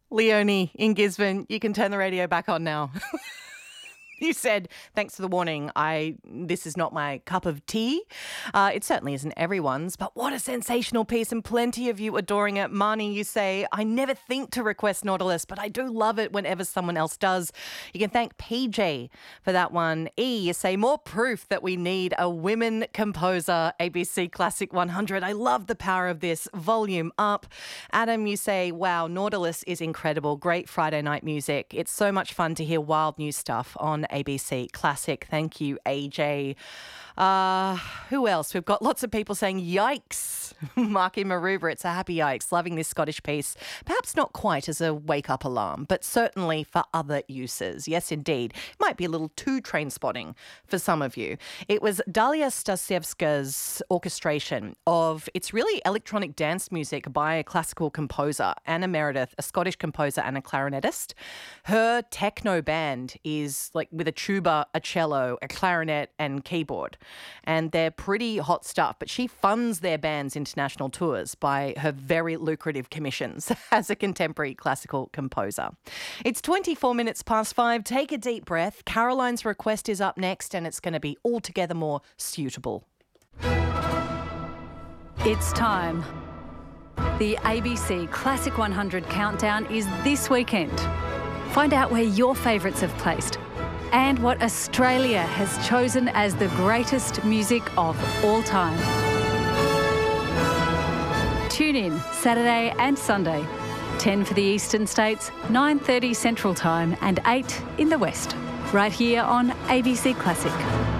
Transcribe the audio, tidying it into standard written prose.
Leonie in Gisborne, you can turn the radio back on now. You said, thanks for the warning, this is not my cup of tea. It certainly isn't everyone's, but what a sensational piece and plenty of you adoring it. Marnie, you say, I never think to request Nautilus, but I do love it whenever someone else does. You can thank PJ for that one. E, you say, more proof that we need a women composer, ABC Classic 100. I love the power of this. Volume up. Adam, you say, wow, Nautilus is incredible. Great Friday night music. It's so much fun to hear wild new stuff on ABC Classic. Thank you, AJ. Who else? We've got lots of people saying, yikes. Marky Maruba, it's a happy yikes. Loving this Scottish piece. Perhaps not quite as a wake-up alarm, but certainly for other uses. Yes, indeed. It might be a little too train-spotting for some of you. It was Dalia Stasevska's orchestration of, it's really electronic dance music by a classical composer, Anna Meredith, a Scottish composer and a clarinetist. Her techno band is like with a tuba, a cello, a clarinet and keyboard. And they're pretty hot stuff, but she funds their band's international tours by her very lucrative commissions as a contemporary classical composer. It's 24 minutes past 5. Take a deep breath. Caroline's request is up next, and it's going to be altogether more suitable. It's time. The ABC Classic 100 countdown is this weekend. Find out where your favourites have placed and what Australia has chosen as the greatest music of all time. Tune in Saturday and Sunday, 10 for the eastern states, 9:30 Central Time and 8 in the west, right here on ABC Classic.